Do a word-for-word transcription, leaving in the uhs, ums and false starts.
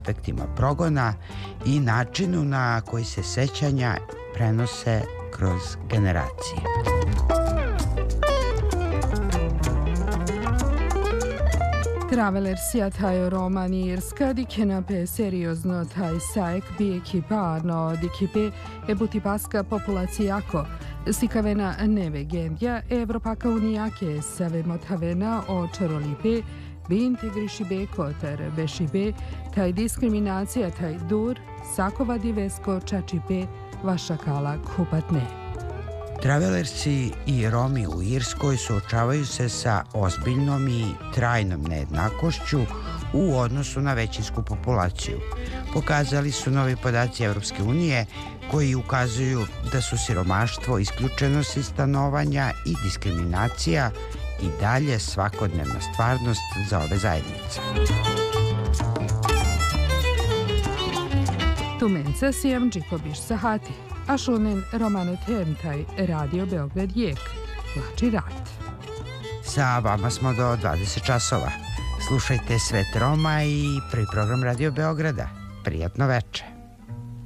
efektima progona i načinu na koji se sećanja prenose kroz generacije. Travelersia taj roman irska dikenape seriozno taj sajek bi ekipano dikipe e butipaska populacijako. Sikavena neve gendja Evropaka unijake save motavena o čarolipe bi integrišibe kotar bešibe taj diskriminacija taj dur sakova divesko čačipe vašakala kupatne. Travelersi i Romi u Irskoj suočavaju se sa ozbiljnom i trajnom nejednakošću u odnosu na većinsku populaciju. Pokazali su novi podaci Evropske unije koji ukazuju da su siromaštvo, isključenost iz stanovanja i diskriminacija i dalje svakodnevna stvarnost za ove zajednice. Tumenca sijam džikobiš sahati, a šunen romane tentaj Radio Beograd jek, plači rat. Sa vama smo do dvadeset časova. Slušajte Svet Roma i prvi program Radio Beograda. Prijatno veče.